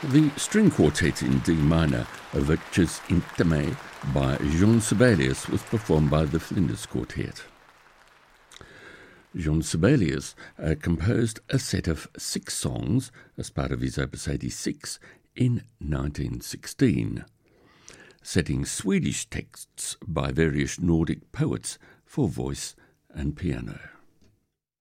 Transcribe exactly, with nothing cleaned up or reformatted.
The string quartet in D minor, Overtures Intime by Jean Sibelius, was performed by the Flinders Quartet. Jean Sibelius uh, composed a set of six songs as part of his Opus eighty-six in nineteen sixteen, setting Swedish texts by various Nordic poets for voice and piano.